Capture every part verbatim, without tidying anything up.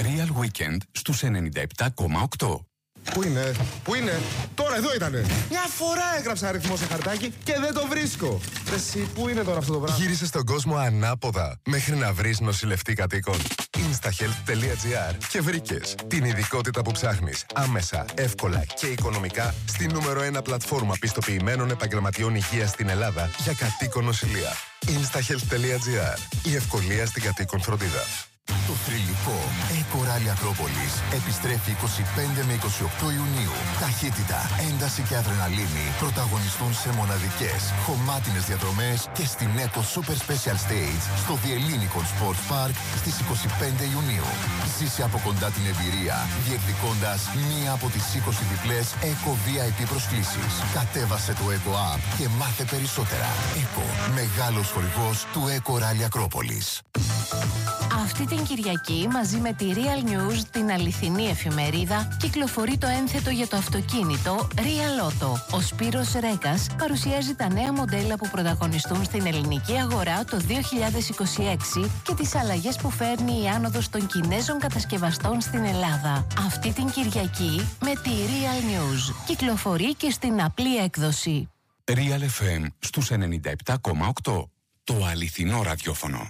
Real Weekend στους ενενήντα επτά κόμμα οκτώ. Πού είναι, πού είναι, τώρα εδώ ήτανε. Μια φορά έγραψα αριθμό σε χαρτάκι και δεν το βρίσκω. Εσύ, πού είναι τώρα αυτό το πράγμα? Γύρισε στον κόσμο ανάποδα μέχρι να βρεις νοσηλευτή κατοίκων. instahealth τελεία gr και βρήκες την ειδικότητα που ψάχνεις άμεσα, εύκολα και οικονομικά στη νούμερο ένα πλατφόρμα πιστοποιημένων επαγγελματιών υγείας στην Ελλάδα για κατοίκον νοσηλεία. instahealth τελεία gr. Η ευκολία στην κατοίκον φροντίδα. Το θρυλικό Eco Rally Ακρόπολης επιστρέφει είκοσι πέντε με είκοσι οκτώ Ιουνίου. Ταχύτητα, ένταση και αδρεναλίνη πρωταγωνιστούν σε μοναδικές, χωμάτινες διαδρομές και στην Eco Super Special Stage στο The Ellinikon Sports Park στις είκοσι πέντε Ιουνίου. Ζήσε από κοντά την εμπειρία, διεκδικώντας μία από τις είκοσι διπλές Eco βι άι πι προσκλήσεις. Κατέβασε το Eco App και μάθε περισσότερα. Eco, μεγάλος χορηγός του Eco Rally Ακρόπολης. Αυτή την Κυριακή, μαζί με τη Real News, την αληθινή εφημερίδα, κυκλοφορεί το ένθετο για το αυτοκίνητο Real Auto. Ο Σπύρος Ρέκας παρουσιάζει τα νέα μοντέλα που πρωταγωνιστούν στην ελληνική αγορά το δύο χιλιάδες είκοσι έξι και τις αλλαγές που φέρνει η άνοδος των Κινέζων κατασκευαστών στην Ελλάδα. Αυτή την Κυριακή με τη Real News. Κυκλοφορεί και στην απλή έκδοση. Real εφ εμ στους ενενήντα επτά κόμμα οκτώ. Το αληθινό ραδιόφωνο.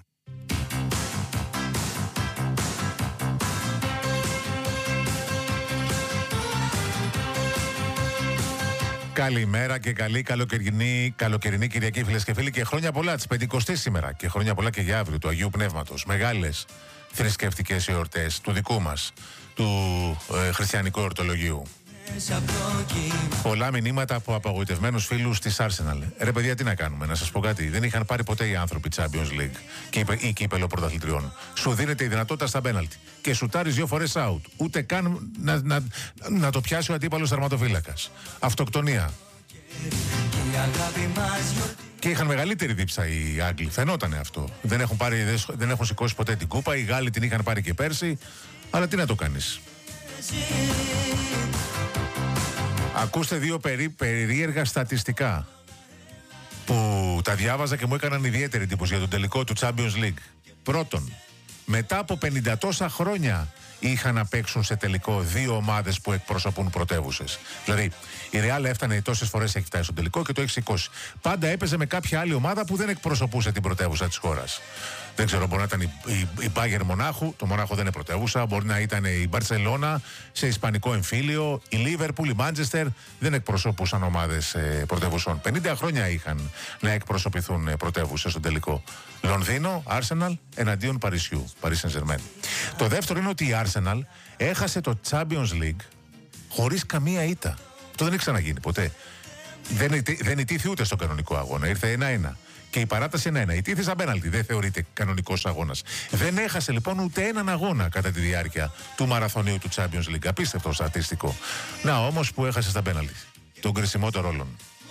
Καλημέρα και καλή καλοκαιρινή, καλοκαιρινή Κυριακή, φίλες και φίλοι, και χρόνια πολλά της πεντηκοστής σήμερα και χρόνια πολλά και για αύριο του Αγίου Πνεύματος. Μεγάλες θρησκευτικές εορτές του δικού μας, του ε, χριστιανικού εορτολογίου. Πολλά μηνύματα από απογοητευμένους φίλους της Arsenal. Ρε παιδιά, τι να κάνουμε, να σας πω κάτι. Δεν είχαν πάρει ποτέ οι άνθρωποι Champions League και ή κύπελο πρωταθλητριών. Σου δίνεται η δυνατότητα στα πέναλτι και σουτάρεις δύο φορές out. Ούτε καν να, να, να το πιάσει ο αντίπαλος τερματοφύλακας. Αυτοκτονία. Και είχαν μεγαλύτερη δίψα οι Άγγλοι. Φαινότανε αυτό. Δεν έχουν, πάρει, δεν έχουν σηκώσει ποτέ την κούπα. Οι Γάλλοι την είχαν πάρει και πέρσι. Αλλά τι να το κάνεις. Ακούστε δύο περί, περίεργα στατιστικά που τα διάβαζα και μου έκαναν ιδιαίτερη εντύπωση για τον τελικό του Champions League. Πρώτον, μετά από πενήντα τόσα χρόνια είχαν να παίξουν σε τελικό δύο ομάδες που εκπροσωπούν πρωτεύουσες. Δηλαδή, η Real έφτανε τόσες φορές, έχει φτάσει στο τελικό και το έχει σηκώσει. Πάντα έπαιζε με κάποια άλλη ομάδα που δεν εκπροσωπούσε την πρωτεύουσα της χώρας. Δεν ξέρω, μπορεί να ήταν η, η, η Bayern Μονάχου, το Μονάχο δεν είναι πρωτεύουσα. Μπορεί να ήταν η Μπαρσελόνα σε ισπανικό εμφύλιο, η Λίβερπουλ, η Μάντζεστερ. Δεν εκπροσωπούσαν ομάδες ε, πρωτεύουσων. πενήντα χρόνια είχαν να εκπροσωπηθούν ε, πρωτεύουσες στο τελικό. Λονδίνο, Arsenal εναντίον Παρισιού, Paris Saint-Germain. Το δεύτερο είναι ότι η Arsenal έχασε το Champions League χωρίς καμία ήττα. Αυτό δεν έχει ξαναγίνει ποτέ. Δεν, δεν ητήθη ούτε στο κανονικό αγώνα. Ήρθε ένα-ένα. Και η παράταση ένα-ένα. Ητήθη σαν πέναλτι. Δεν θεωρείται κανονικός αγώνας. Δεν έχασε λοιπόν ούτε έναν αγώνα κατά τη διάρκεια του μαραθωνίου του Champions League. Απίστευτο στατιστικό. Να όμως που έχασε στα πέναλτι. Τον κρισιμότερο ρόλο.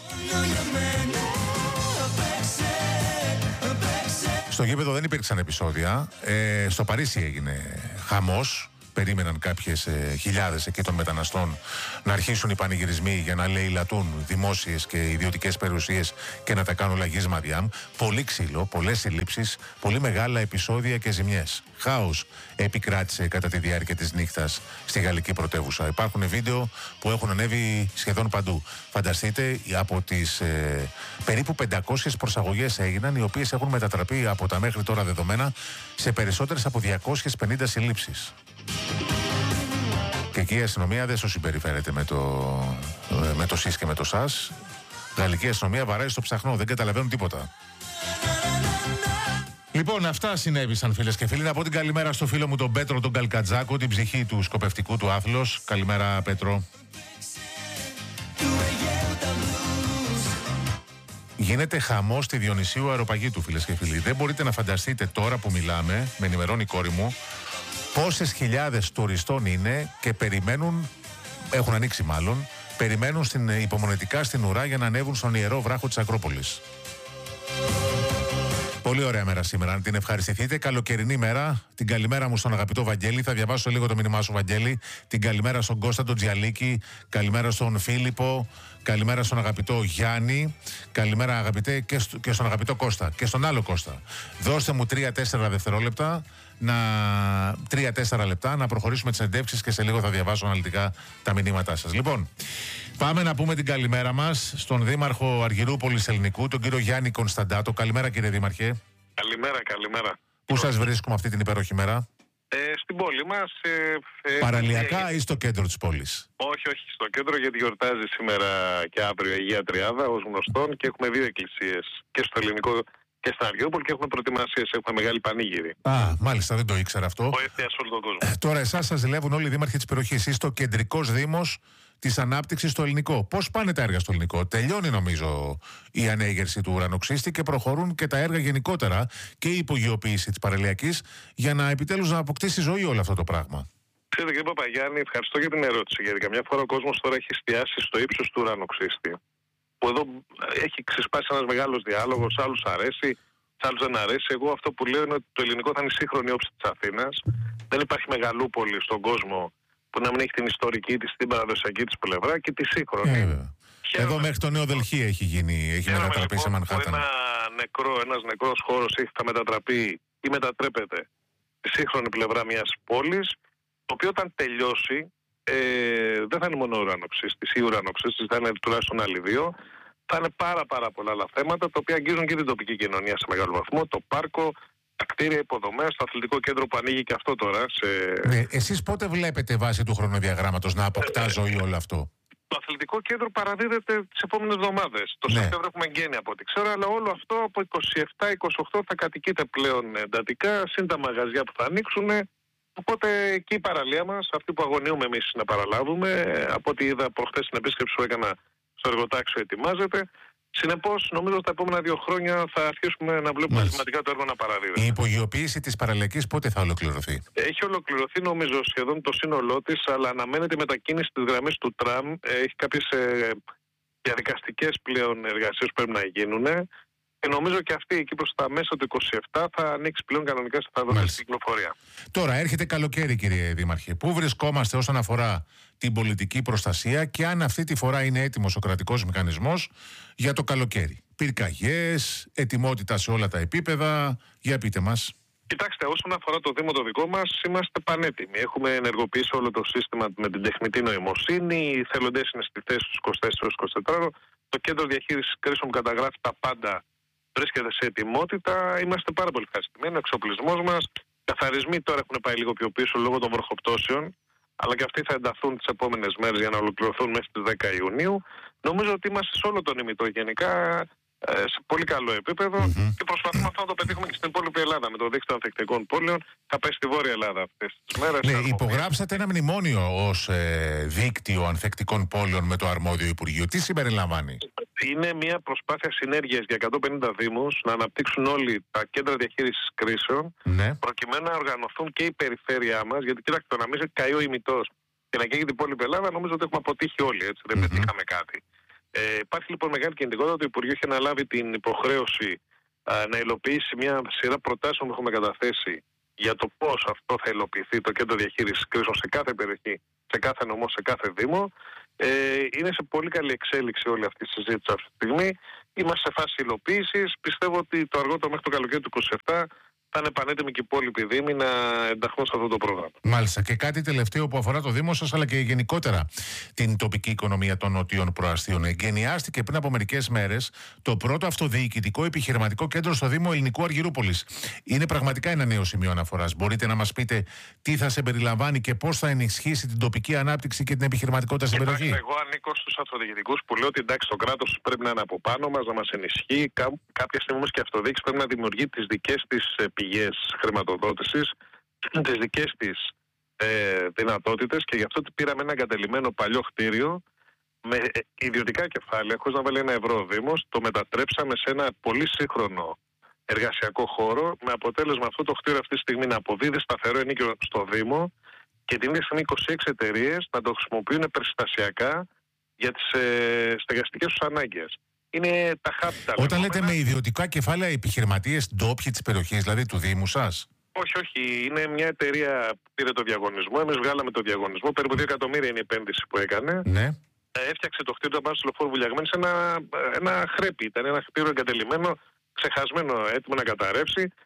Στο γήπεδο δεν υπήρξαν επεισόδια. Ε, στο Παρίσι έγινε χαμός. Περίμεναν κάποιες ε, χιλιάδες εκεί των μεταναστών να αρχίσουν οι πανηγυρισμοί για να λαιλατούν δημόσιες και ιδιωτικές περιουσίες και να τα κάνουν λαγίσμα διάμ. Πολύ ξύλο, πολλές συλλήψεις, πολύ μεγάλα επεισόδια και ζημιές. Χάος επικράτησε κατά τη διάρκεια της νύχτας στη γαλλική πρωτεύουσα. Υπάρχουν βίντεο που έχουν ανέβει σχεδόν παντού. Φανταστείτε, από τις ε, περίπου πεντακόσιες προσαγωγές έγιναν, οι οποίες έχουν μετατραπεί από τα μέχρι τώρα δεδομένα σε περισσότερες από διακόσιες πενήντα συλλήψεις. Και εκεί η αστυνομία δεν σου συμπεριφέρεται με το, με το ΣΥΣ και με το ΣΑΣ. Η γαλλική αστυνομία βαράει στο ψαχνό, δεν καταλαβαίνουν τίποτα. Λοιπόν, αυτά συνέβησαν, φίλες και φίλοι. Να πω την καλημέρα στο φίλο μου τον Πέτρο τον Καλκατζάκο, την ψυχή του σκοπευτικού του άθλος. Καλημέρα, Πέτρο. Γίνεται χαμός στη Διονυσίου Αεροπαγήτου, φίλες και φίλοι. Δεν μπορείτε να φανταστείτε τώρα που μιλάμε, με ενημερώνει η κόρη μου, πόσες χιλιάδες τουριστών είναι και περιμένουν, έχουν ανοίξει μάλλον, περιμένουν στην, υπομονετικά στην ουρά για να ανέβουν στον ιερό βράχο της Ακρόπολης. Πολύ ωραία μέρα σήμερα, να την ευχαριστηθείτε. Καλοκαιρινή μέρα. Την καλημέρα μου στον αγαπητό Βαγγέλη. Θα διαβάσω λίγο το μήνυμά σου, Βαγγέλη. Την καλημέρα στον Κώστα τον Τζιαλίκη. Καλημέρα στον Φίλιππο. Καλημέρα στον αγαπητό Γιάννη. Καλημέρα, αγαπητέ, και, στο, και στον αγαπητό Κώστα. Και στον άλλο Κώστα. Δώστε μου τρία τέσσερα δευτερόλεπτα να τρία-τέσσερα λεπτά να προχωρήσουμε τις συνεντεύξεις και σε λίγο θα διαβάσω αναλυτικά τα μηνύματά σας. Λοιπόν, πάμε να πούμε την καλημέρα μας στον Δήμαρχο Αργυρούπολης Ελληνικού, τον κύριο Γιάννη Κωνσταντάτο. Καλημέρα, κύριε Δήμαρχε. Καλημέρα, καλημέρα. Πού σας βρίσκουμε αυτή την υπέροχη μέρα? Ε, στην πόλη μας. Ε, ε, Παραλιακά ε, ή στο κέντρο της πόλης? Όχι, όχι, στο κέντρο, γιατί γιορτάζει σήμερα και αύριο η Αγία Τριάδα ως γνωστόν και έχουμε δύο εκκλησίες και στο Ελληνικό και στην Αργυρούπολη και έχουμε προετοιμασίες, έχουμε μεγάλη πανήγυρη. Α, μάλιστα, δεν το ήξερα αυτό. Βοήθεια σε όλο τον κόσμο. Ε, τώρα εσάς σας ζηλεύουν όλοι οι δήμαρχοι της περιοχής. Είστε ο κεντρικός δήμος της ανάπτυξης στο Ελληνικό. Πώς πάνε τα έργα στο Ελληνικό? Τελειώνει νομίζω η ανέγερση του ουρανοξύστη και προχωρούν και τα έργα γενικότερα και η υπογειοποίηση της παραλιακής για να επιτέλους να αποκτήσει ζωή όλο αυτό το πράγμα. Ξέρετε, κύριε Παπαγιάννη, ευχαριστώ για την ερώτηση, γιατί καμιά φορά ο κόσμος τώρα έχει εστιάσει στο ύψος του ουρανοξύστη. Που εδώ έχει ξεσπάσει ένας μεγάλος διάλογος, άλλους αρέσει, άλλους δεν αρέσει. Εγώ αυτό που λέω είναι ότι το ελληνικό θα είναι η σύγχρονη όψη της Αθήνας. Δεν υπάρχει μεγαλούπολη στον κόσμο που να μην έχει την ιστορική της, την παραδοσιακή της πλευρά και τη σύγχρονη. Ε, Εδώ μέχρι το Νέο Δελχή έχει γίνει, έχει μετατραπεί σε Μανχάταν. Ένα νεκρό, ένας νεκρός χώρος έχει, θα μετατραπεί ή μετατρέπεται στη σύγχρονη πλευρά μιας πόλης, το οποίο όταν τελειώσει ε, δεν θα είναι μόνο ουρανοξύστης ή ουρανοξύστης, θα είναι τουλάχιστον άλλοι δύο. Θα είναι πάρα πάρα πολλά άλλα θέματα, τα οποία αγγίζουν και την τοπική κοινωνία σε μεγάλο βαθμό, το πάρκο, τα κτίρια υποδομές, το αθλητικό κέντρο που ανοίγει και αυτό τώρα. Σε... Ναι, εσείς πότε βλέπετε βάσει του χρονοδιαγράμματος να αποκτά ζωή όλο αυτό? Το αθλητικό κέντρο παραδίδεται τις επόμενες εβδομάδες. Το Ναι. Σεπτέμβριο έχουμε γένεια από ό,τι ξέρω, αλλά όλο αυτό από είκοσι επτά είκοσι οκτώ θα κατοικείται πλέον εντατικά, συν τα μαγαζιά που θα ανοίξουν. Οπότε και η παραλία μας, αυτή που αγωνιούμε εμείς να παραλάβουμε, από ό,τι είδα προχθές στην επίσκεψη που έκανα στο εργοτάξιο, ετοιμάζεται. Συνεπώς, νομίζω ότι τα επόμενα δύο χρόνια θα αρχίσουμε να βλέπουμε σημαντικά το έργο να παραδίδεται. Η υπογειοποίηση της παραλιακής πότε θα ολοκληρωθεί? Έχει ολοκληρωθεί νομίζω σχεδόν το σύνολό της, αλλά αναμένεται η μετακίνηση της γραμμής του τραμ. Έχει κάποιες ε, διαδικαστικές πλέον εργασίες που πρέπει να γίνουν. Και νομίζω και αυτή εκεί προς τα μέσα του είκοσι επτά θα ανοίξει πλέον κανονικά θα δώσει στην κυκλοφορία. Τώρα έρχεται καλοκαίρι, κύριε Δήμαρχε. Πού βρισκόμαστε όσον αφορά την πολιτική προστασία και αν αυτή τη φορά είναι έτοιμος ο κρατικός μηχανισμός για το καλοκαίρι? Πυρκαγιές, ετοιμότητα σε όλα τα επίπεδα. Για πείτε μας. Κοιτάξτε, όσον αφορά το Δήμο το δικό μας, είμαστε πανέτοιμοι. Έχουμε ενεργοποιήσει όλο το σύστημα με την τεχνητή νοημοσύνη. Οι θελοντές είναι στη θέση τους είκοσι τέσσερις είκοσι τέσσερα. Το κέντρο διαχείρισης κρίσεων που καταγράφει τα πάντα βρίσκεται σε ετοιμότητα. Είμαστε πάρα πολύ ευχαριστημένοι. Ο εξοπλισμός μας, καθαρισμοί τώρα έχουν πάει λίγο πιο πίσω λόγω των βροχοπτώσεων, αλλά και αυτοί θα ενταθούν τις επόμενες μέρες για να ολοκληρωθούν μέχρι τις δέκα Ιουνίου. Νομίζω ότι είμαστε σε όλο τον ημιτό γενικά σε πολύ καλό επίπεδο mm-hmm. και προσπαθούμε αυτό να το πετύχουμε και στην υπόλοιπη Ελλάδα με το δίκτυο ανθεκτικών πόλεων. Θα πάει στη Βόρεια Ελλάδα αυτές τις μέρες. Ναι, υπογράψατε ένα μνημόνιο ως ε, δίκτυο ανθεκτικών πόλεων με το αρμόδιο Υπουργείο. Τι συμπεριλαμβάνει? Είναι μια προσπάθεια συνέργειας για εκατόν πενήντα δήμους να αναπτύξουν όλοι τα κέντρα διαχείρισης κρίσεων, ναι. προκειμένου να οργανωθούν και η περιφέρειά μας. Γιατί κοιτάξτε, να μην σε καεί ο ημιτός και να καίγει την υπόλοιπη Ελλάδα, νομίζω ότι έχουμε αποτύχει όλοι. Έτσι, δεν mm-hmm. πετύχαμε κάτι. Ε, υπάρχει λοιπόν μεγάλη κινητικότητα. Το Υπουργείο έχει αναλάβει την υποχρέωση α, να υλοποιήσει μια σειρά προτάσεων που έχουμε καταθέσει για το πώς αυτό θα υλοποιηθεί το κέντρο διαχείρισης κρίσεων σε κάθε περιοχή, σε κάθε νομό, σε κάθε δήμο. Ε, είναι σε πολύ καλή εξέλιξη όλη αυτή η συζήτηση αυτή τη στιγμή. Είμαστε σε φάση υλοποίησης. Πιστεύω ότι το αργότερο μέχρι το καλοκαίρι του είκοσι επτά θα είναι πανέτοιμοι και οι υπόλοιποι δήμοι να ενταχθούν σε αυτό το πρόγραμμα. Μάλιστα. Και κάτι τελευταίο που αφορά το Δήμο σας, αλλά και γενικότερα την τοπική οικονομία των νοτίων προαστίων. Εγκαινιάστηκε πριν από μερικές μέρες το πρώτο αυτοδιοικητικό επιχειρηματικό κέντρο στο Δήμο Ελληνικού Αργυρούπολης. Είναι πραγματικά ένα νέο σημείο αναφοράς. Μπορείτε να μας πείτε τι θα συμπεριλαμβάνει και πώς θα ενισχύσει την τοπική ανάπτυξη και την επιχειρηματικότητα στην περιοχή? Εγώ ανήκω στους αυτοδιοικητικούς που λέω ότι εντάξει, το κράτος πρέπει να είναι από πάνω μας, να μας ενισχύει. Κάποια στιγμή όμως και η αυτοδιοίκηση πρέπει να δημιουργεί τις δικές της πηγές χρηματοδότησης, τις δικές της ε, δυνατότητες, και γι' αυτό πήραμε ένα εγκατελειμμένο παλιό κτίριο με ιδιωτικά κεφάλαια, χωρίς να βάλει ένα ευρώ ο Δήμος, το μετατρέψαμε σε ένα πολύ σύγχρονο εργασιακό χώρο, με αποτέλεσμα αυτό το κτίριο αυτή τη στιγμή να αποδίδει σταθερό ενίκιο στο Δήμο και την ίδια στιγμή είκοσι έξι εταιρείες να το χρησιμοποιούν περιστασιακά για τις ε, στεγαστικές τους ανάγκες. Είναι τα hub τα Όταν λέτε με ιδιωτικά κεφάλαια, επιχειρηματίες ντόπιοι της περιοχής, δηλαδή του Δήμου σας? Όχι, όχι. Είναι μια εταιρεία που πήρε το διαγωνισμό. Εμείς βγάλαμε το διαγωνισμό. Περίπου δύο εκατομμύρια είναι η επένδυση που έκανε. Ναι. Έφτιαξε το κτίριο πάνω στο λεωφόρο Βουλιαγμένη σε ένα, ένα χρέπι. Ήταν ένα κτίριο εγκατελειμμένο, ξεχασμένο, έτοιμο να καταρρεύσει.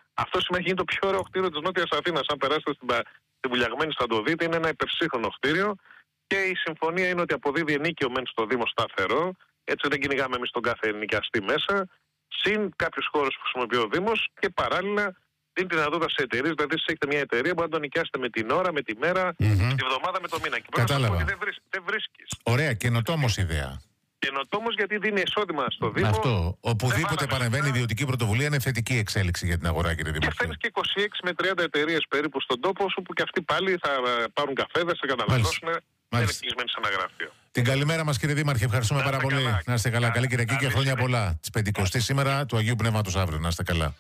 Αυτό σημαίνει είναι το πιο ωραίο κτίριο της Νότιας Αθήνας. Αν περάσετε στην, στην Πουλιαγμένη θα το δείτε, είναι ένα υπερσύγχρονο κτίριο και η συμφωνία είναι ότι αποδίδει ενίκιο μεν στο Δήμο σταθερό, έτσι δεν κυνηγάμε εμείς τον κάθε ενοικιαστή μέσα, συν κάποιους χώρους που χρησιμοποιεί ο Δήμος και παράλληλα δίνει τη δυνατότητα σε εταιρείες, δηλαδή εσείς έχετε μια εταιρεία που να τον νοικιάσετε με την ώρα, με τη μέρα, mm-hmm. τη βδομάδα, με το μήνα. Και πρέπει να σας πω ότι δεν, βρίσ, δεν βρίσκεις. Ωραία, καινοτόμος ιδέα. Καινοτόμος γιατί δίνει εισόδημα στο Δήμο. Αυτό. Οπουδήποτε παρεμβαίνει η ιδιωτική πρωτοβουλία είναι θετική εξέλιξη για την αγορά, κύριε Δημάρχη. Και φαίνεται και είκοσι έξι με τριάντα εταιρείες περίπου στον τόπο, όπου και αυτοί πάλι θα πάρουν καφέδες, θα καταναλώσουν. Δεν είναι κλεισμένοι σε ένα γραφείο. Την καλημέρα μας, κύριε Δήμαρχε. Ευχαριστούμε πάρα πολύ. Καλά. Να είστε καλά. Καλή Κυριακή και χρόνια πολλά. Τη πεντηκοστή σήμερα του Αγίου Πνεύματος αύριο. Να είστε καλά.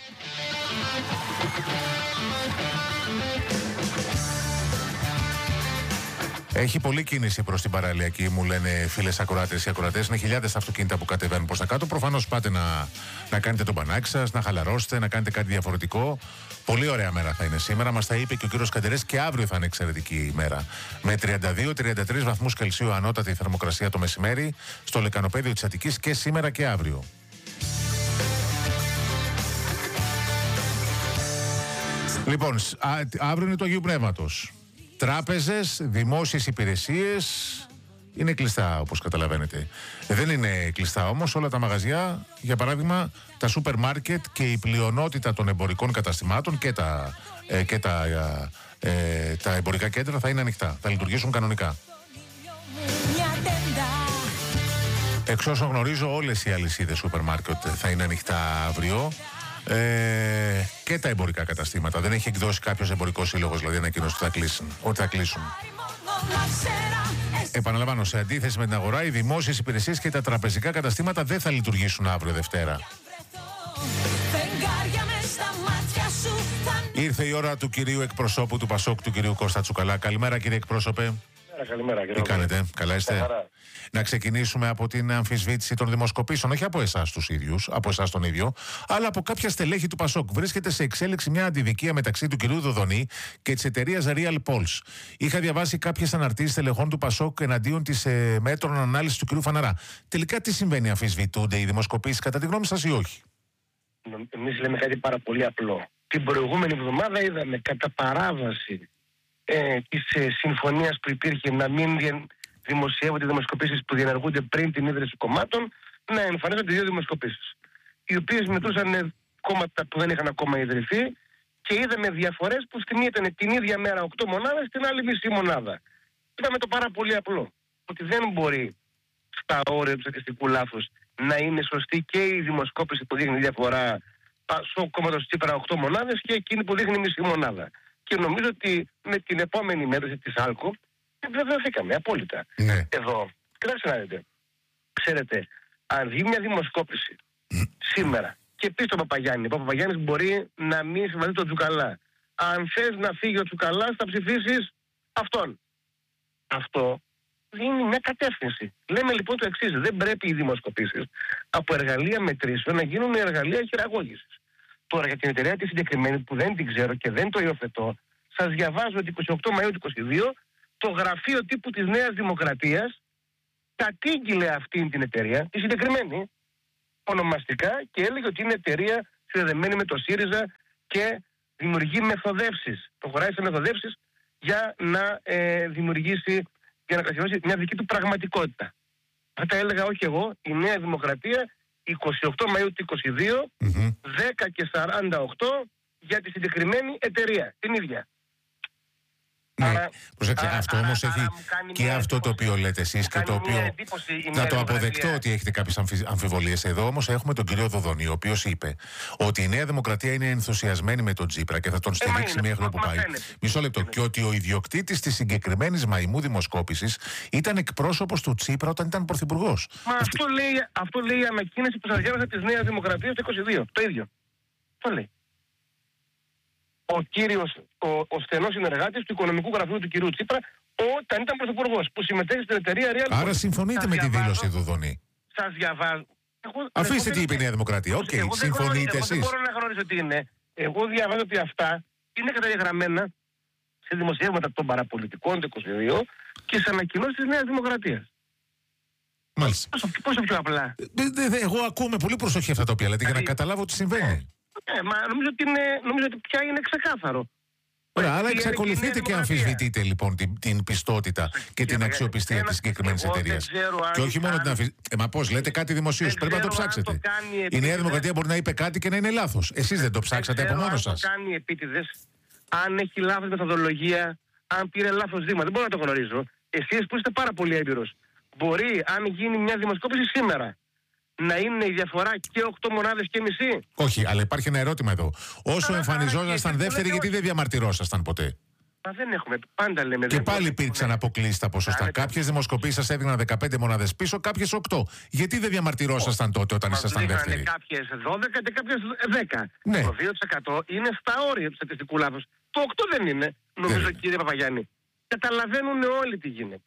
Έχει πολλή κίνηση προς την παραλιακή, μου λένε φίλες ακροάτες. Οι ακροατές είναι χιλιάδες αυτοκίνητα που κατεβαίνουν προς τα κάτω. Προφανώς πάτε να, να κάνετε τον πανάκι σας, να χαλαρώσετε, να κάνετε κάτι διαφορετικό. Πολύ ωραία μέρα θα είναι σήμερα. Μας τα είπε και ο κύριος Καντερές και αύριο θα είναι εξαιρετική ημέρα. Με τριάντα δύο με τριάντα τρεις βαθμούς Κελσίου ανώτατη θερμοκρασία το μεσημέρι στο λεκανοπέδιο της Αττικής και σήμερα και αύριο. Λοιπόν, α, αύριο είναι το Αγίου Πνεύματος. Τράπεζες, δημόσιες υπηρεσίες είναι κλειστά, όπως καταλαβαίνετε. Δεν είναι κλειστά όμως όλα τα μαγαζιά, για παράδειγμα τα σούπερ μάρκετ και η πλειονότητα των εμπορικών καταστημάτων και τα, ε, και τα, ε, τα εμπορικά κέντρα θα είναι ανοιχτά, θα λειτουργήσουν κανονικά. Εξ όσων γνωρίζω, όλες οι αλυσίδες σούπερ μάρκετ θα είναι ανοιχτά αύριο. Ε, και τα εμπορικά καταστήματα. Δεν έχει εκδώσει κάποιος εμπορικός σύλλογος, δηλαδή ανακοίνωση ότι θα κλείσουν. Ότι θα κλείσουν. Επαναλαμβάνω, σε αντίθεση με την αγορά, οι δημόσιες υπηρεσίες και τα τραπεζικά καταστήματα δεν θα λειτουργήσουν αύριο Δευτέρα. Ήρθε η ώρα του κυρίου εκπροσώπου του Πασόκ, του κυρίου Κώστα Τσουκαλά. Καλημέρα, κύριε εκπρόσωπε. Καλημέρα, κύριε. Τι κάνετε, καλά είστε? Χαρά. Να ξεκινήσουμε από την αμφισβήτηση των δημοσκοπήσεων, όχι από εσάς τους ίδιους, από εσάς τον ίδιο, αλλά από κάποια στελέχη του Πασόκ. Βρίσκεται σε εξέλιξη μια αντιδικία μεταξύ του κυρίου Δοδονή και της εταιρείας Real Pulse. Είχα διαβάσει κάποιες αναρτήσεις στελεχών του Πασόκ εναντίον της ε, μέτρων ανάλυσης του κυρίου Φαναρά. Τελικά τι συμβαίνει, αμφισβητούνται οι δημοσκοπήσεις κατά τη γνώμη σας ή όχι? Εμείς λέμε κάτι πάρα πολύ απλό. Την προηγούμενη εβδομάδα είδαμε κατά παράβαση ε, της ε, συμφωνίας που υπήρχε να μην δημοσιεύονται δημοσκοπήσεις που διενεργούνται πριν την ίδρυση κομμάτων, να εμφανίζονται δύο δημοσκοπήσεις, οι οποίες μετρούσαν κόμματα που δεν είχαν ακόμα ιδρυθεί και είδαμε διαφορές που στην μία ήταν την ίδια μέρα οκτώ μονάδες, την άλλη μισή μονάδα. Είδαμε το πάρα πολύ απλό, ότι δεν μπορεί στα όρια του στατιστικού λάθους να είναι σωστή και η δημοσκόπηση που δείχνει διαφορά στο κόμμα του Τσίπρα οκτώ μονάδες και εκείνη που δείχνει μισή μονάδα. Και νομίζω ότι με την επόμενη μέτρηση της ΑΛΚΟ βεβαιωθήκαμε απόλυτα. Ναι. Εδώ, κοιτάξτε να δείτε. Ξέρετε, αν βγει μια δημοσκόπηση mm. σήμερα και πει στον Παπαγιάννη, ο Παπαγιάννης μπορεί να μην συμβαθεί τον Τσουκαλά. Αν θες να φύγει ο Τσουκαλάς, θα ψηφίσεις αυτόν. Αυτό δίνει μια κατεύθυνση. Λέμε λοιπόν το εξής: δεν πρέπει οι δημοσκοπήσεις από εργαλεία μετρήσεων να γίνουν εργαλεία χειραγώγησης. Τώρα για την εταιρεία τη συγκεκριμένη που δεν την ξέρω και δεν το υιοθετώ, σας διαβάζω ότι εικοστή ογδόη Μαΐου του είκοσι δύο το γραφείο τύπου της Νέας Δημοκρατίας κατήγγειλε αυτήν την εταιρεία, τη συγκεκριμένη, ονομαστικά και έλεγε ότι είναι εταιρεία συνδεδεμένη με το ΣΥΡΙΖΑ και δημιουργεί μεθοδεύσεις. Προχωράει σε μεθοδεύσεις για να ε, δημιουργήσει, για να καθιερώσει μια δική του πραγματικότητα. Αυτά έλεγα όχι εγώ, η Νέα Δημοκρατία, εικοστή ογδόη Μαΐου του είκοσι δύο, mm-hmm. δέκα και σαράντα οκτώ για τη συγκεκριμένη εταιρεία, την ίδια. Ναι, άρα, προσέξτε, άρα, αυτό όμως έχει και αυτό το οποίο λέτε εσείς και το οποίο να το αποδεκτώ ότι έχετε κάποιες αμφι... αμφιβολίες. Εδώ όμως έχουμε τον κύριο Δοδονή, ο οποίος είπε ότι η Νέα Δημοκρατία είναι ενθουσιασμένη με τον Τσίπρα και θα τον στηρίξει μέχρι όπου πάει. Μισό λεπτό. Και ότι ο ιδιοκτήτης της συγκεκριμένης μαϊμού δημοσκόπησης ήταν εκπρόσωπος του Τσίπρα όταν ήταν πρωθυπουργός. Μα Αυτή... αυτό, λέει, αυτό λέει η ανακοίνωση που σας διάβασα της Νέας Δημοκρατίας το είκοσι δύο. Το ίδιο. Το λέει. Ο κύριος, ο, ο στενός συνεργάτης του οικονομικού γραφείου του κυρίου Τσίπρα όταν ήταν πρωθυπουργός, που συμμετέχει στην εταιρεία Real. Άρα συμφωνείτε σας με διαβάζω, τη δήλωση Δοδονή? Σας διαβάζω. Εγώ, Αφήστε τι είπε η Νέα Δημοκρατία. Οκ, okay, συμφωνείτε εσείς? Εγώ δεν μπορώ να γνωρίζω τι είναι. Εγώ διαβάζω ότι αυτά είναι καταγεγραμμένα σε δημοσιεύματα των παραπολιτικών του είκοσι δύο και σε ανακοινώσεις της Νέας Δημοκρατίας. Μάλιστα. Πόσο, πόσο πιο απλά. Ε, ε, ε, εγώ ακούω με πολύ προσοχή αυτά τα οποία λέτε για να καταλάβω τι συμβαίνει. Ε, μα νομίζω ότι, είναι, νομίζω ότι πια είναι ξεκάθαρο. Ωραία, αλλά εξακολουθείτε και αμφισβητείτε λοιπόν την, την πιστότητα και την αξιοπιστία τη συγκεκριμένη εταιρεία. Και όχι μόνο την αμφισβητείτε. Ε, μα πώς, λέτε κάτι δημοσίως, πρέπει να το ψάξετε. Η Νέα Δημοκρατία μπορεί να είπε κάτι και να είναι λάθος. Εσείς δεν το ψάξατε από μόνο σας. Αν το κάνει επίτηδες, αν έχει λάθος μεθοδολογία, αν πήρε λάθος δείγμα, δεν μπορώ να το γνωρίζω. Εσείς που είστε πάρα πολύ έμπειρος, μπορεί, αν γίνει μια δημοσκόπηση σήμερα, να είναι η διαφορά και οκτώ μονάδες και μισή. Όχι, αλλά υπάρχει ένα ερώτημα εδώ. Όσο εμφανιζόσασταν δεύτεροι, γιατί δεν διαμαρτυρόσασταν ποτέ? Μα δεν έχουμε, πάντα λέμε. Και πάλι υπήρξαν αποκλείσει τα ποσοστά. Κάποιες δημοσκοπήσεις σας έδιναν δεκαπέντε μονάδες πίσω, κάποιες οκτώ. Γιατί δεν διαμαρτυρόσασταν τότε όταν ήσασταν δεύτεροι? Κάποιες δώδεκα και κάποιες δέκα. Ναι. Το δύο τοις εκατό είναι στα όρια του στατιστικού λάθους. Το οκτώ δεν είναι, νομίζω, δεν. Κύριε Παπαγιάννη. Καταλαβαίνουν όλοι τι γίνεται.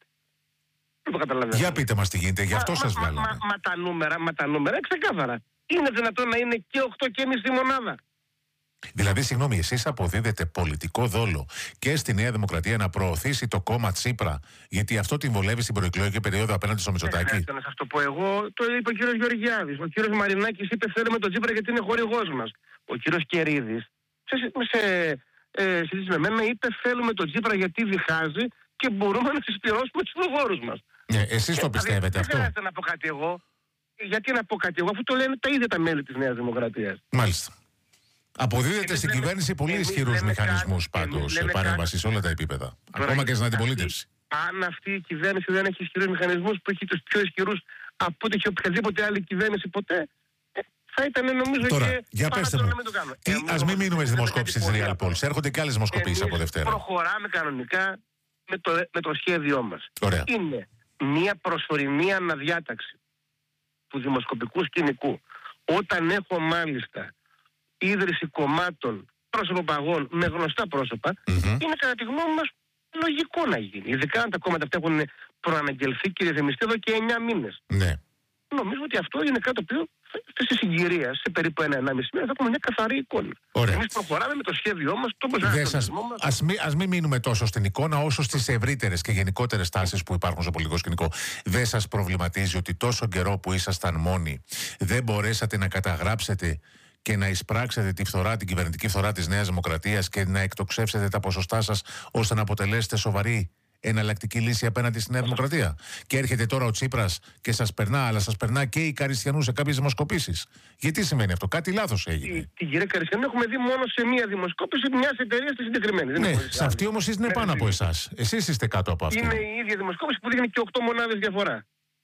Για πείτε μας τι γίνεται, γι' αυτό σας βγάλαμε. Μα, μα, μα, τα νούμερα, μα τα νούμερα είναι ξεκάθαρα. Είναι δυνατόν να είναι και οκτώ και μισή μονάδα? Δηλαδή, συγγνώμη, εσείς αποδίδετε πολιτικό δόλο και στη Νέα Δημοκρατία να προωθήσει το κόμμα Τσίπρα, γιατί αυτό την βολεύει στην προεκλογική περίοδο απέναντι στο Μητσοτάκη? Δεν να σας το πω εγώ, το είπε ο κύριος Γεωργιάδης. Ο κύριος Μαρινάκης είπε θέλουμε τον Τσίπρα γιατί είναι χορηγός μας. Ο κύριος Κερίδης, σε, σε ε, συζήτηση με μένα, είπε θέλουμε τον Τσίπρα γιατί διχάζει και μπορούμε να συσπηρώσουμε τους ψηφοφόρους μας. Ναι, εσείς το πιστεύετε δεν αυτό? Δεν χρειάζεται να πω κάτι εγώ. Γιατί να πω κάτι εγώ, αφού το λένε τα ίδια τα μέλη της Νέας Δημοκρατίας. Μάλιστα. Αποδίδεται στην κυβέρνηση πολύ ισχυρούς μηχανισμούς πάντως παρέμβαση σε όλα τα επίπεδα. Ακόμα και στην αντιπολίτευση. Αν αυτή η κυβέρνηση δεν έχει ισχυρούς μηχανισμούς, που έχει τους πιο ισχυρούς από ό,τι και οποιαδήποτε άλλη κυβέρνηση ποτέ, θα ήταν νομίζω τώρα, και για πέστε μου, τι, ας μην μείνουμε στις δημοσκόπησεις της Real Polls. Έρχονται και άλλες δημοσκοπήσεις από Δευτέρα. Προχωράμε κανονικά με το, με το σχέδιό μας. Ωραία. Είναι μια προσωρινή αναδιάταξη του δημοσκοπικού σκηνικού. Όταν έχω μάλιστα ίδρυση κομμάτων προσωποπαγών με γνωστά πρόσωπα, mm-hmm. είναι κατά τη γνώμη μας λογικό να γίνει. Ειδικά αν τα κόμματα αυτά έχουν προαναγγελθεί και ρυθμιστεί εδώ και εννιά μήνες. Ναι. Νομίζω ότι αυτό είναι κάτι το οποίο στη συγκυρία, σε περίπου ένα ενάμιση μήνα, θα έχουμε μια καθαρή εικόνα. Εμείς προχωράμε με το σχέδιό μας, το προσανατολισμό μας. Ας μην, ας μην μείνουμε τόσο στην εικόνα, όσο στις ευρύτερες και γενικότερες τάσεις που υπάρχουν στο πολιτικό σκηνικό. Δεν σας προβληματίζει ότι τόσο καιρό που ήσασταν μόνοι δεν μπορέσατε να καταγράψετε και να εισπράξετε τη φθορά, την κυβερνητική φθορά της Νέας Δημοκρατίας και να εκτοξεύσετε τα ποσοστά σας ώστε να αποτελέσετε σοβαρή εναλλακτική λύση απέναντι στη Νέα Δημοκρατία? Και έρχεται τώρα ο Τσίπρας και σας περνά, αλλά σας περνά και η Καριστιανού σε κάποιες δημοσκοπήσεις. Γιατί σημαίνει αυτό? Κάτι λάθος έγινε. Την κυρία Καριστιανού έχουμε δει μόνο σε μία δημοσκόπηση μιας εταιρείας στη συγκεκριμένη. Ναι, σε αυτή όμως είναι πάνω από εσάς. Εσείς είστε κάτω από αυτή. Είναι η ίδια δημοσκόπηση που δείχνει και οκτώ μονάδες διαφορά.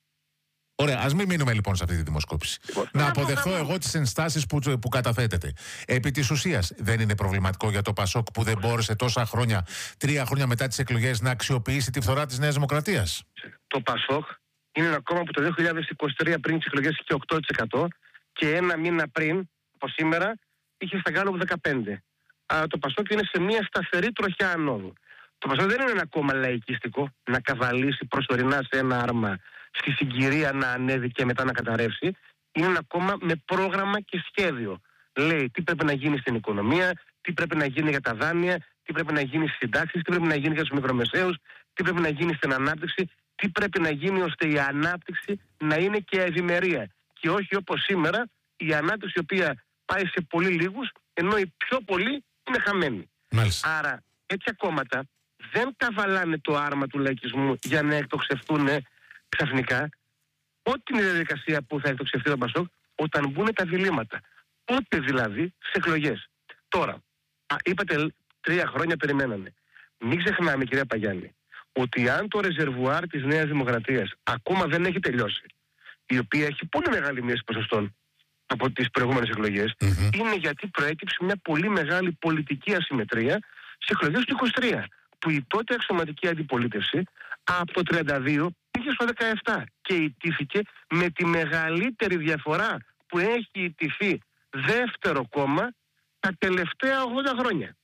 Ωραία, ας μην μείνουμε λοιπόν σε αυτή τη δημοσκόπηση. Λοιπόν, να αποδεχθώ θα... εγώ τις ενστάσεις που, που καταθέτετε. Επί της ουσίας, δεν είναι προβληματικό για το Πασόκ που δεν μπόρεσε τόσα χρόνια, τρία χρόνια μετά τις εκλογές, να αξιοποιήσει τη φθορά της Νέας Δημοκρατίας? Το Πασόκ είναι ένα κόμμα που το δύο χιλιάδες είκοσι τρία πριν τις εκλογές είχε οκτώ τοις εκατό και ένα μήνα πριν, από σήμερα, είχε στα Γκάλοπ δεκαπέντε. Άρα το Πασόκ είναι σε μια σταθερή τροχιά ανόδου. Το Πασόκ δεν είναι ένα κόμμα λαϊκιστικό να καβαλήσει προσωρινά σε ένα άρμα, στη συγκυρία να ανέβει και μετά να καταρρεύσει. Είναι ένα κόμμα με πρόγραμμα και σχέδιο. Λέει τι πρέπει να γίνει στην οικονομία, τι πρέπει να γίνει για τα δάνεια, τι πρέπει να γίνει στις συντάξεις, τι πρέπει να γίνει για τους μικρομεσαίους, τι πρέπει να γίνει στην ανάπτυξη, τι πρέπει να γίνει ώστε η ανάπτυξη να είναι και ευημερία. Και όχι όπως σήμερα η ανάπτυξη η οποία πάει σε πολύ λίγους, ενώ οι πιο πολλοί είναι χαμένοι. Μάλιστα. Άρα τέτοια κόμματα δεν καβαλάνε το άρμα του λαϊκισμού για να εκτοξευτούν ξαφνικά. Ό,τι είναι η διαδικασία που θα εκτοξευτεί το Πασόκ, όταν μπουν τα διλήμματα. Πότε δηλαδή σε εκλογές. Τώρα, α, είπατε τρία χρόνια περιμένανε. Μην ξεχνάμε, κυρία Παγιάννη, ότι αν το ρεζερβουάρ της Νέας Δημοκρατίας ακόμα δεν έχει τελειώσει, η οποία έχει πολύ μεγάλη μείωση ποσοστών από τις προηγούμενες εκλογές, mm-hmm. είναι γιατί προέκυψε μια πολύ μεγάλη πολιτική ασυμμετρία στις εκλογές του είκοσι τρία, που η τότε αξιωματική αντιπολίτευση από το τριάντα δύο πήγε στο δεκαεπτά και ιτήθηκε με τη μεγαλύτερη διαφορά που έχει ιτηθεί δεύτερο κόμμα τα τελευταία ογδόντα χρόνια.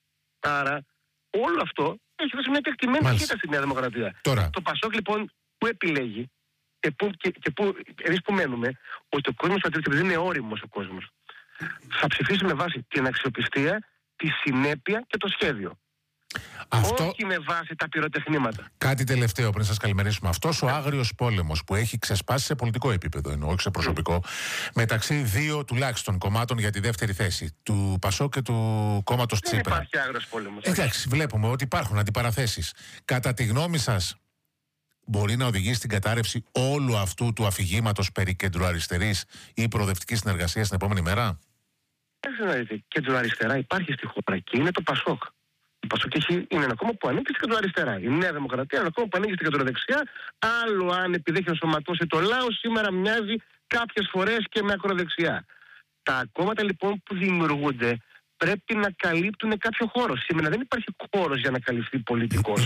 Άρα όλο αυτό έχει δώσει μια τεκτημένη σχέση στη Νέα Δημοκρατία. Τώρα. Το Πασόκ λοιπόν που επιλέγει και που, και, και που εμείς που μένουμε, ότι ο κόσμος δεν είναι όριμος ο κόσμος, θα ψηφίσει με βάση την αξιοπιστία, τη συνέπεια και το σχέδιο. Αυτό... Όχι με βάση τα πυροτεχνήματα. Κάτι τελευταίο πριν σας καλημερίσουμε. Αυτός ο άγριος πόλεμος που έχει ξεσπάσει σε πολιτικό επίπεδο, εννοώ, όχι σε προσωπικό, mm. μεταξύ δύο τουλάχιστον κομμάτων για τη δεύτερη θέση, του Πασόκ και του κόμματος Τσίπρα. Δεν υπάρχει άγριος πόλεμος. Εντάξει, βλέπουμε ότι υπάρχουν αντιπαραθέσεις. Κατά τη γνώμη σας, μπορεί να οδηγήσει στην κατάρρευση όλου αυτού του αφηγήματος περί κεντροαριστερής ή προοδευτικής συνεργασίας την επόμενη μέρα? Έτσι να δείτε, κεντροαριστερά υπάρχει στη χώρα και είναι το Πασόκ. Το Πασόκ είναι ένα κόμμα που ανήκει στην κεντροαριστερά. Η Νέα Δημοκρατία είναι ένα κόμμα που ανήκει στην κεντροδεξιά. Άλλο αν επειδή έχει ενσωματώσει το λαό, σήμερα μοιάζει κάποιες φορές και με ακροδεξιά. Τα κόμματα λοιπόν που δημιουργούνται πρέπει να καλύπτουν κάποιο χώρο. Σήμερα δεν υπάρχει χώρος για να καλυφθεί πολιτικός.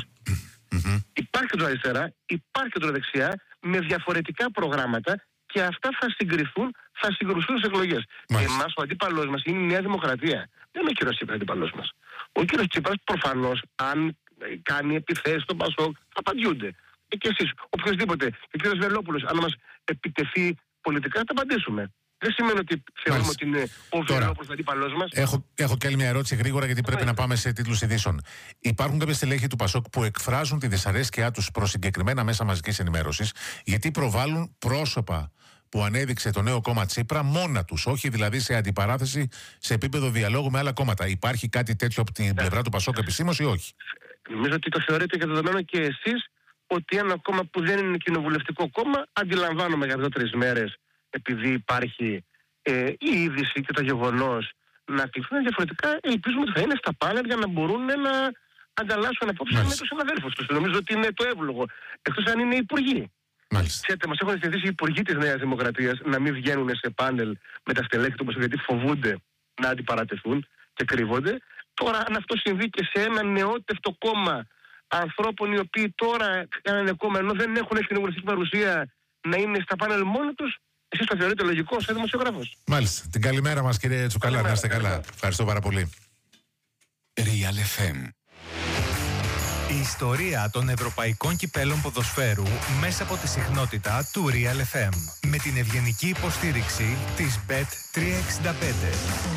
Υπάρχει κεντροαριστερά, υπάρχει κεντροδεξιά με διαφορετικά προγράμματα και αυτά θα συγκριθούν, θα συγκρουστούν στις εκλογές. Εμάς ο αντίπαλός μας είναι η Νέα Δημοκρατία. Δεν είναι ο κύριος Τσίπρας αντίπαλός μας. Ο κύριος Τσίπρας προφανώς, αν κάνει επιθέσεις στον Πασόκ, θα απαντιούνται. Και εσείς, οποιοδήποτε, και ο κύριος Βελόπουλος, αν μας επιτεθεί πολιτικά, θα απαντήσουμε. Δεν σημαίνει ότι θεωρούμε ότι είναι ο Βελόπουλος αντίπαλός μας. Έχω, έχω και άλλη μια ερώτηση γρήγορα, γιατί πρέπει να πάμε σε τίτλους ειδήσεων. Υπάρχουν κάποια στελέχη του Πασόκ που εκφράζουν τη δυσαρέσκειά τους προς συγκεκριμένα μέσα μαζικής ενημέρωσης, γιατί προβάλλουν πρόσωπα που ανέδειξε το νέο κόμμα Τσίπρα μόνα τους, όχι δηλαδή σε αντιπαράθεση σε επίπεδο διαλόγου με άλλα κόμματα. Υπάρχει κάτι τέτοιο από την πλευρά του Πασόκ επισήμως ή όχι? Νομίζω ότι το θεωρείτε και δεδομένο και εσείς ότι ένα κόμμα που δεν είναι κοινοβουλευτικό κόμμα, αντιλαμβάνομαι για δύο-τρεις μέρες, επειδή υπάρχει ε, η είδηση και το γεγονός να κληθούν διαφορετικά, ελπίζουμε ότι θα είναι στα πάνελ για να μπορούν να ανταλλάσσουν απόψεις με τους συναδέλφους τους. Νομίζω ότι είναι το εύλογο. Εκτός αν είναι υπουργοί. Ξέρετε, μας έχουν συνηθίσει οι υπουργοί της Νέας Δημοκρατίας να μην βγαίνουν σε πάνελ με τα στελέχη του Πασόκ, γιατί φοβούνται να αντιπαρατεθούν και κρύβονται. Τώρα, αν αυτό συμβεί και σε ένα νεότευτο κόμμα ανθρώπων οι οποίοι τώρα κάνανε κόμμα ενώ δεν έχουν κοινοβουλευτική παρουσία να είναι στα πάνελ μόνοι τους, εσείς το θεωρείτε λογικό σαν δημοσιογράφος? Μάλιστα. Την καλημέρα μας, κύριε Τσουκαλά. Να είστε καλά. Ευχαριστώ πάρα πολύ. Real εφ εμ. Η ιστορία των ευρωπαϊκών κυπέλων ποδοσφαίρου μέσα από τη συχνότητα του Real εφ εμ. Με την ευγενική υποστήριξη της μπετ τριακόσια εξήντα πέντε.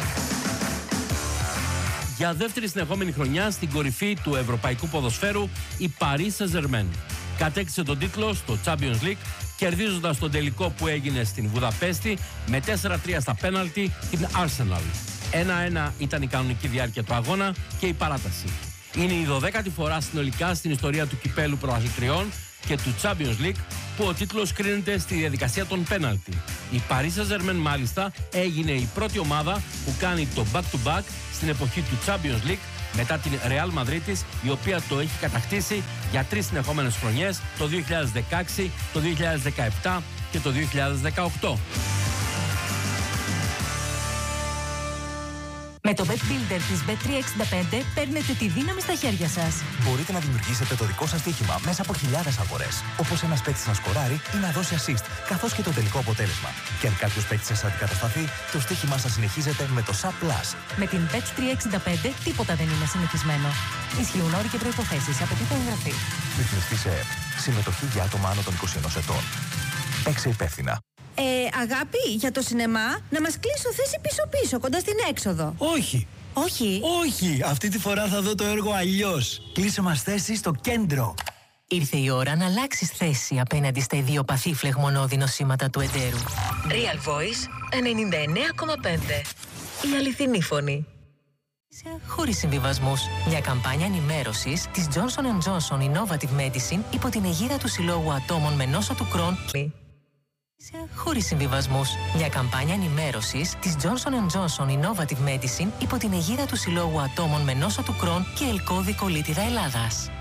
Για δεύτερη συνεχόμενη χρονιά στην κορυφή του ευρωπαϊκού ποδοσφαίρου, η Paris Saint-Germain κατέκτησε τον τίτλο στο Champions League, κερδίζοντας τον τελικό που έγινε στην Βουδαπέστη με τέσσερα τρία στα πέναλτι την Arsenal. ένα ένα ήταν η κανονική διάρκεια του αγώνα και η παράταση. Είναι η δωδέκατη φορά συνολικά στην ιστορία του κυπέλου πρωταθλητριών και του Champions League που ο τίτλος κρίνεται στη διαδικασία των πέναλτι. Η Paris Saint-Germain μάλιστα έγινε η πρώτη ομάδα που κάνει το back-to-back στην εποχή του Champions League μετά την Real Madrid, η οποία το έχει κατακτήσει για τρεις συνεχόμενες χρονιές, το δύο χιλιάδες δεκαέξι, το δύο χιλιάδες δεκαεπτά και το δύο χιλιάδες δεκαοκτώ. Με το Bet Builder της μπετ τριακόσια εξήντα πέντε παίρνετε τη δύναμη στα χέρια σας. Μπορείτε να δημιουργήσετε το δικό σας στοίχημα μέσα από χιλιάδες αγορές. Όπως ένας παίκτης να σκοράρει ή να δώσει assist, καθώς και το τελικό αποτέλεσμα. Και αν κάποιος παίκτης σας αντικατασταθεί, το στοίχημά σας συνεχίζεται με το σαπ πλας. Με την μπετ τριακόσια εξήντα πέντε τίποτα δεν είναι συνηθισμένο. Ισχύουν όροι και προϋποθέσεις. Απαιτείται εγγραφή. Ρυθμιστή σε ΕΕΠ. Συμμετοχή για άτομα άνω των είκοσι ενός ετών. Παίξε υπεύθυνα. Ε, αγάπη, για το σινεμά, να μας κλείσω θέση πίσω-πίσω, κοντά στην έξοδο. Όχι. Όχι. Όχι, αυτή τη φορά θα δω το έργο αλλιώς. Κλείσε μας θέση στο κέντρο. Ήρθε η ώρα να αλλάξεις θέση απέναντι στα ιδιοπαθή φλεγμονώδη νοσήματα του εντέρου. Real Voice ενενήντα εννέα κόμμα πέντε. Η αληθινή φωνή. Χωρίς συμβιβασμούς. Μια καμπάνια ενημέρωσης της Johnson εντ Johnson Innovative Medicine υπό την αιγίδα του Συλλόγου Ατόμων με νόσο του Crohn. Χωρίς συμβιβασμούς. Μια καμπάνια ενημέρωσης της Johnson εντ Johnson Innovative Medicine υπό την αιγίδα του Συλλόγου Ατόμων με νόσο του Crohn και ελκώδη κολίτιδα Ελλάδας.